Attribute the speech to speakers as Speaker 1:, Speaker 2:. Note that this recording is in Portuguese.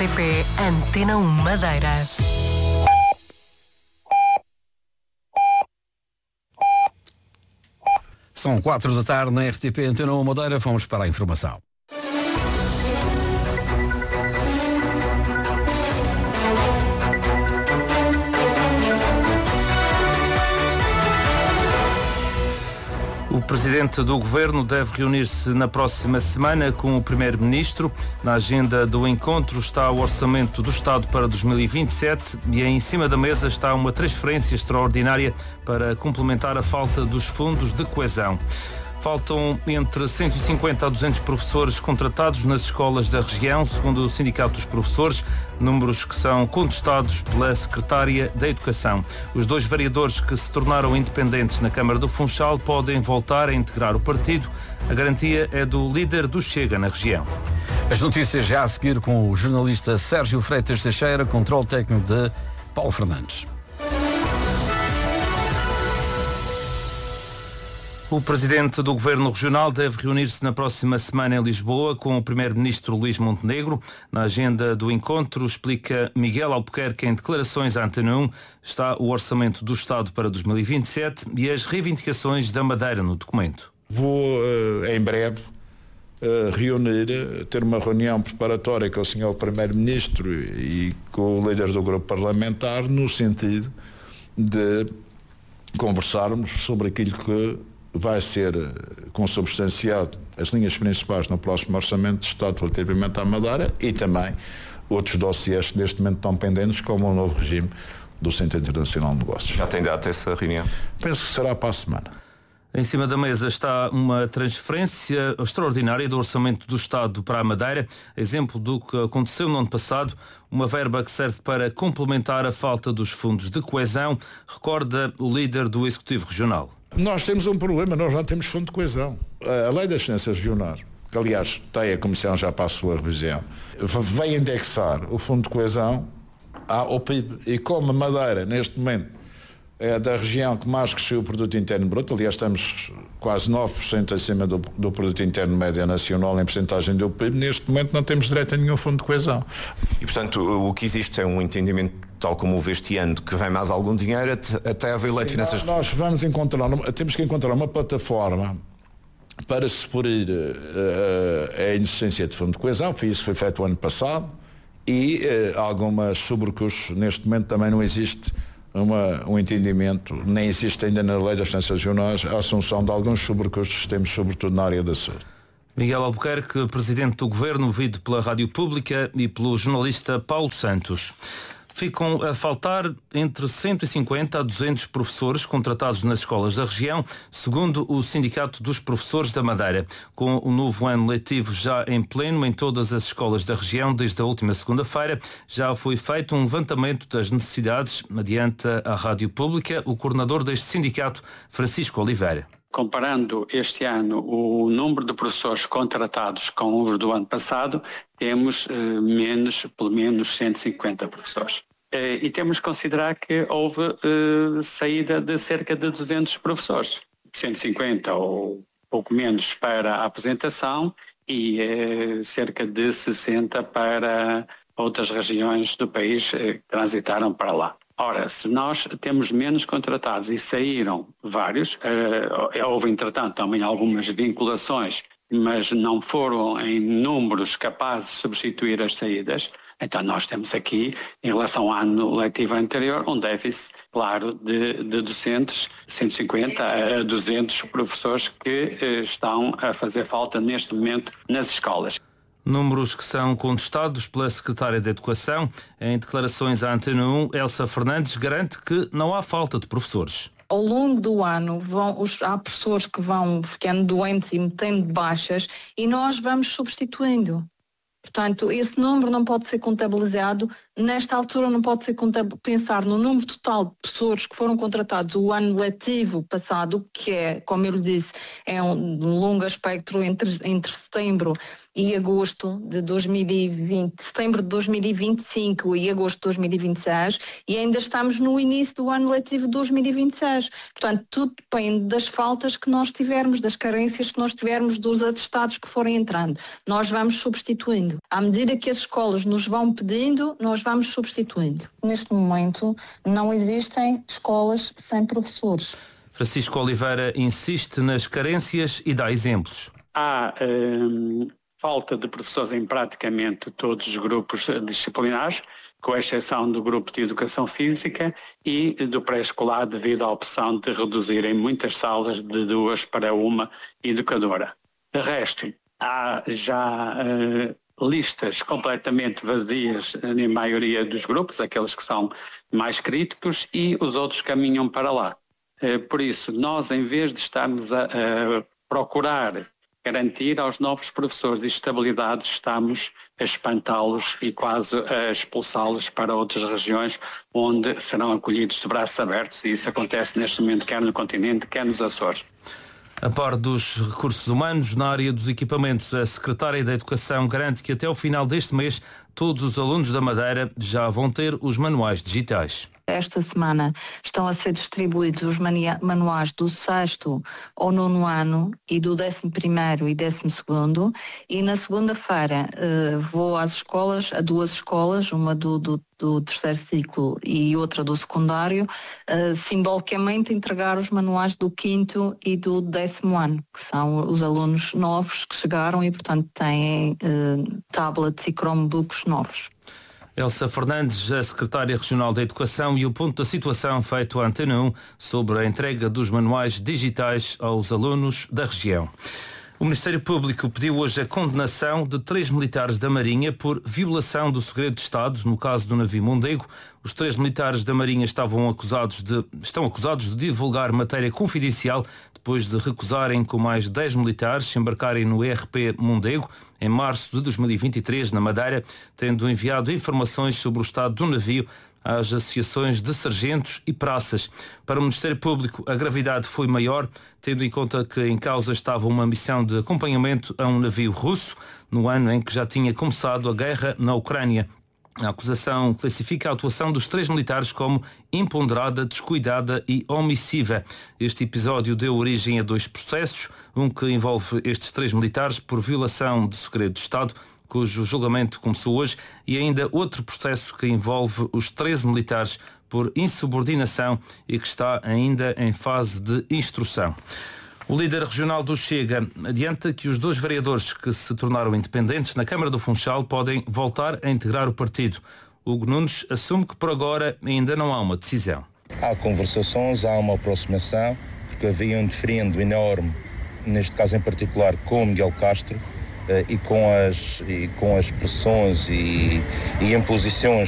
Speaker 1: RTP Antena 1 Madeira.
Speaker 2: São 4 da tarde na RTP Antena 1 Madeira. Vamos para a informação.
Speaker 3: O Presidente do Governo deve reunir-se na próxima semana com o Primeiro-Ministro. Na agenda do encontro está o Orçamento do Estado para 2027 e em cima da mesa está uma transferência extraordinária para complementar a falta dos fundos de coesão. Faltam entre 150 a 200 professores contratados nas escolas da região, segundo o Sindicato dos Professores, números que são contestados pela Secretária da Educação. Os dois vereadores que se tornaram independentes na Câmara do Funchal podem voltar a integrar o partido. A garantia é do líder do Chega na região.
Speaker 2: As notícias já a seguir com o jornalista Sérgio Freitas Teixeira, controle técnico de Paulo Fernandes.
Speaker 3: O Presidente do Governo Regional deve reunir-se na próxima semana em Lisboa com o Primeiro-Ministro Luís Montenegro. Na agenda do encontro, explica Miguel Albuquerque em declarações à Antena 1, está o Orçamento do Estado para 2027 e as reivindicações da Madeira no documento.
Speaker 4: Vou, em breve, ter uma reunião preparatória com o Sr. Primeiro-Ministro e com o líder do grupo parlamentar no sentido de conversarmos sobre aquilo que vai ser consubstanciado as linhas principais no próximo Orçamento de Estado relativamente à Madeira e também outros dossiês que neste momento estão pendentes, como o novo regime do Centro Internacional de Negócios.
Speaker 5: Já tem data essa reunião?
Speaker 4: Penso que será para a semana.
Speaker 3: Em cima da mesa está uma transferência extraordinária do Orçamento do Estado para a Madeira, exemplo do que aconteceu no ano passado, uma verba que serve para complementar a falta dos fundos de coesão, recorda o líder do Executivo Regional.
Speaker 4: Nós temos um problema, nós não temos fundo de coesão. A Lei das Finanças Regionais, que aliás tem a Comissão já para a sua revisão, vai indexar o fundo de coesão ao PIB. E como a Madeira, neste momento, é da região que mais cresceu o produto interno bruto, aliás estamos quase 9% acima do produto interno médio nacional em percentagem do PIB, neste momento não temos direito a nenhum fundo de coesão.
Speaker 5: E portanto o que existe é um entendimento, tal como houve este ano, de que vem mais algum dinheiro até haver lei de finanças.
Speaker 4: Nós temos que encontrar uma plataforma para suprir a inexistência de fundo de coesão, isso foi feito o ano passado, e algumas sobrecustos, neste momento também não existe um entendimento, nem existe ainda na Lei das Finanças Regionais a assunção de alguns sobrecustos que temos, sobretudo na área da saúde.
Speaker 3: Miguel Albuquerque, Presidente do Governo, ouvido pela Rádio Pública e pelo jornalista Paulo Santos. Ficam a faltar entre 150 a 200 professores contratados nas escolas da região, segundo o Sindicato dos Professores da Madeira. Com o novo ano letivo já em pleno em todas as escolas da região, desde a última segunda-feira, já foi feito um levantamento das necessidades, adianta a Rádio Pública o coordenador deste sindicato, Francisco Oliveira.
Speaker 6: Comparando este ano o número de professores contratados com os do ano passado, temos pelo menos 150 professores. E temos que considerar que houve saída de cerca de 200 professores. 150 ou pouco menos para a apresentação e cerca de 60 para outras regiões do país que transitaram para lá. Ora, se nós temos menos contratados e saíram vários, houve entretanto também algumas vinculações, mas não foram em números capazes de substituir as saídas, então nós temos aqui, em relação ao ano letivo anterior, um déficit, claro, de docentes, 150 a 200 professores que estão a fazer falta neste momento nas escolas.
Speaker 3: Números que são contestados pela Secretária da Educação. Em declarações à Antena 1, Elsa Fernandes garante que não há falta de professores.
Speaker 7: Ao longo do ano há professores que vão ficando doentes e metendo baixas e nós vamos substituindo. Portanto, esse número não pode ser contabilizado Nesta altura não pode ser pensar no número total de professores que foram contratados o ano letivo passado, que é, como eu lhe disse, é um longo espectro entre setembro e agosto de 2020, setembro de 2025 e agosto de 2026, e ainda estamos no início do ano letivo de 2026. Portanto, tudo depende das faltas que nós tivermos, das carências que nós tivermos, dos atestados que forem entrando. Nós vamos substituindo. À medida que as escolas nos vão pedindo, nós vamos substituindo. Neste momento, não existem escolas sem professores.
Speaker 3: Francisco Oliveira insiste nas carências e dá exemplos.
Speaker 6: Há falta de professores em praticamente todos os grupos disciplinares, com exceção do grupo de Educação Física e do pré-escolar, devido à opção de reduzirem muitas salas de 2 para 1 educadora. De resto, há já listas completamente vazias na maioria dos grupos, aqueles que são mais críticos, e os outros caminham para lá. Por isso, nós, em vez de estarmos a procurar garantir aos novos professores estabilidade, estamos a espantá-los e quase a expulsá-los para outras regiões onde serão acolhidos de braços abertos, e isso acontece neste momento quer no continente, quer nos Açores.
Speaker 3: A par dos recursos humanos, na área dos equipamentos, a Secretária da Educação garante que até ao final deste mês todos os alunos da Madeira já vão ter os manuais digitais.
Speaker 7: Esta semana estão a ser distribuídos os manuais do 6º ao 9º ano e do 11º e 12º, e na segunda-feira vou às escolas, a 2 escolas, uma do 3º ciclo e outra do secundário, simbolicamente entregar os manuais do 5º e do 10º ano, que são os alunos novos que chegaram e, portanto, têm tablets e Chromebooks novos.
Speaker 3: Elsa Fernandes, a Secretária Regional da Educação, e o ponto da situação feito à Antena 1 sobre a entrega dos manuais digitais aos alunos da região. O Ministério Público pediu hoje a condenação de 3 militares da Marinha por violação do segredo de Estado, no caso do navio Mondego. Os 3 militares da Marinha estão acusados de divulgar matéria confidencial depois de recusarem com mais 10 militares embarcarem no ERP Mondego em março de 2023 na Madeira, tendo enviado informações sobre o estado do navio às associações de sargentos e praças. Para o Ministério Público, a gravidade foi maior, tendo em conta que em causa estava uma missão de acompanhamento a um navio russo, no ano em que já tinha começado a guerra na Ucrânia. A acusação classifica a atuação dos 3 militares como imponderada, descuidada e omissiva. Este episódio deu origem a 2 processos, um que envolve estes 3 militares por violação de segredo de Estado, cujo julgamento começou hoje, e ainda outro processo que envolve os 13 militares por insubordinação e que está ainda em fase de instrução. O líder regional do Chega adianta que os 2 vereadores que se tornaram independentes na Câmara do Funchal podem voltar a integrar o partido. Hugo Nunes assume que por agora ainda não há uma decisão.
Speaker 8: Há conversações, há uma aproximação, porque havia um diferendo enorme, neste caso em particular com o Miguel Castro, e com as pressões e imposições